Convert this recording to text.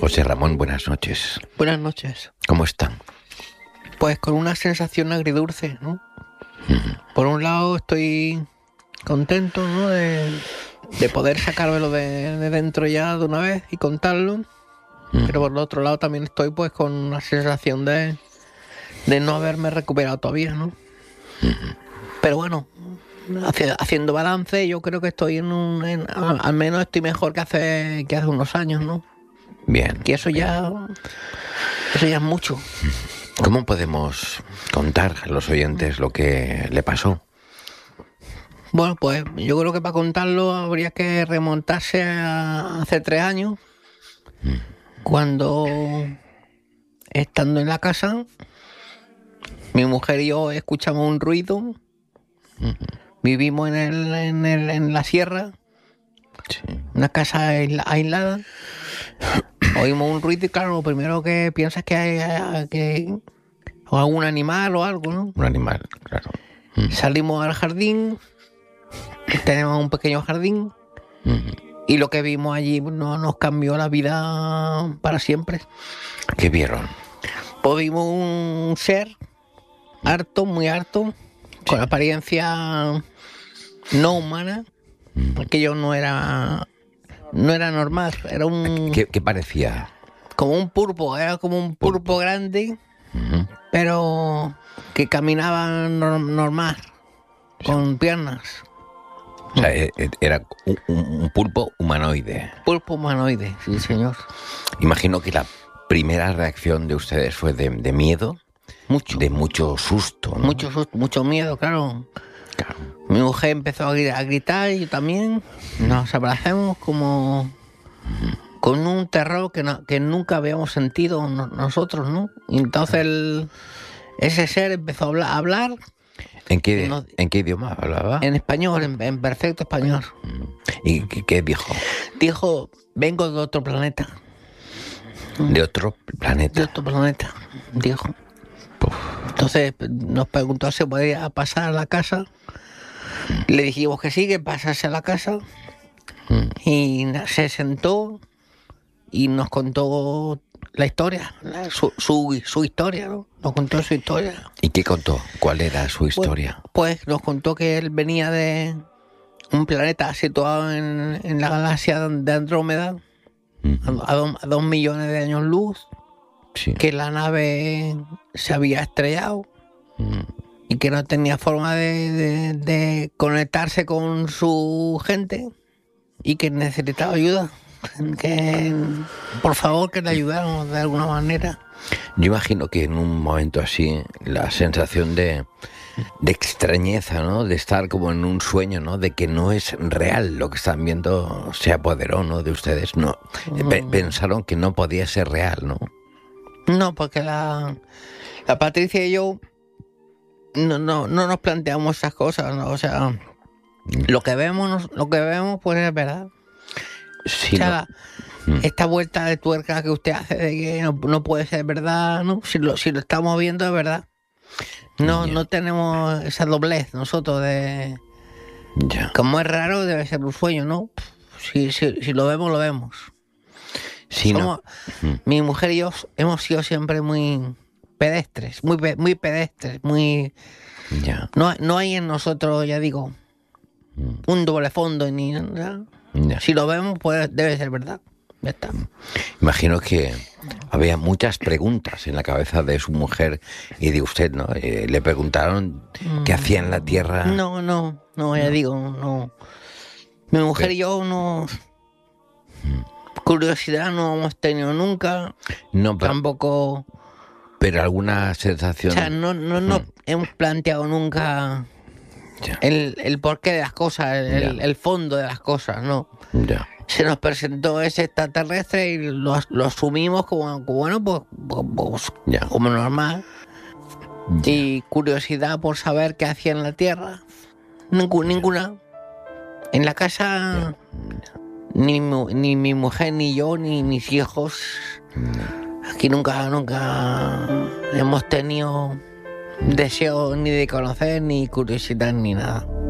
José Ramón, buenas noches. Buenas noches. ¿Cómo están? Pues con una sensación agridulce, ¿no? Por un lado estoy contento, ¿no? De poder sacármelo de dentro ya de una vez y contarlo. Pero por el otro lado también estoy pues con una sensación de no haberme recuperado todavía, ¿no? Pero bueno, haciendo balance, yo creo que estoy al menos estoy mejor que hace unos años, ¿no? Bien. Que eso ya es mucho. ¿Cómo podemos contar a los oyentes lo que le pasó? Bueno, pues yo creo que para contarlo habría que remontarse a hace 3 años, cuando, estando en la casa, mi mujer y yo escuchamos un ruido. Vivimos en la sierra, Sí. una casa aislada. Oímos un ruido y claro, lo primero que piensas es que hay o algún animal o algo, ¿no? Un animal, claro. Salimos al jardín, tenemos un pequeño jardín, y lo que vimos allí no nos cambió la vida para siempre. ¿Qué vieron? Pues vimos un ser harto, muy harto, con apariencia no humana. Aquello no era normal, era ¿Qué parecía? como un pulpo, era como un pulpo grande, pero que caminaba normal, con piernas. O sea, era un pulpo humanoide. Pulpo humanoide, sí, señor. Imagino que la primera reacción de ustedes fue de miedo, Mucho. de mucho susto, ¿no? Mucho susto, mucho miedo, claro. Claro. Mi mujer empezó a gritar y yo también. Nos abrazamos como con un terror que nunca habíamos sentido nosotros, ¿no? Y entonces ese ser empezó a hablar ¿En qué idioma hablaba? en español, en perfecto español. ¿Y qué dijo? Dijo, vengo de otro planeta. De otro De planeta. otro planeta, dijo. Entonces nos preguntó si podía pasar a la casa. Le dijimos que sí, que pasase a la casa. Y se sentó y nos contó la historia, su historia, ¿no? Nos contó su historia. ¿Y qué contó? ¿Cuál era su historia? Pues nos contó que él venía de un planeta situado en la galaxia de Andrómeda, a 2 millones de años luz, Sí. que la nave se había estrellado y que no tenía forma de conectarse con su gente y que necesitaba ayuda. Que por favor que le ayudáramos de alguna manera. Yo imagino que en un momento así, la sensación de extrañeza, ¿no? De estar como en un sueño, ¿no? De que no es real lo que están viendo, se apoderó, ¿no? De ustedes, ¿no? Pensaron que no podía ser real, ¿no? No, porque la Patricia y yo no nos planteamos esas cosas, ¿no? O sea, lo que vemos pues es verdad. Sí, O sea, esta vuelta de tuerca que usted hace de que no puede ser verdad, ¿no? Si lo estamos viendo es verdad. No tenemos esa doblez nosotros de... Ya. Como es raro, debe ser un sueño, ¿no? Si lo vemos, lo vemos. Sí, no. Mi mujer y yo hemos sido siempre muy pedestres, muy pedestres, muy... Ya. No hay en nosotros, ya digo, un doble fondo ni nada. Ya. Si lo vemos, pues debe ser verdad. Ya está. Imagino que había muchas preguntas en la cabeza de su mujer y de usted, ¿no? Le preguntaron qué hacía en la Tierra. No, ya digo, no. Mi mujer y yo no... Curiosidad no hemos tenido nunca. No, Tampoco... pero alguna sensación. O sea, no hemos planteado nunca Ya. el porqué de las cosas, el fondo de las cosas, ¿no? Ya. Se nos presentó ese extraterrestre y lo asumimos como bueno, pues Ya. como normal. Y curiosidad por saber qué hacía en la Tierra. Ninguna. En la casa, ni mi mujer, ni yo, ni mis hijos. Aquí nunca hemos tenido deseo ni de conocer, ni curiosidad, ni nada.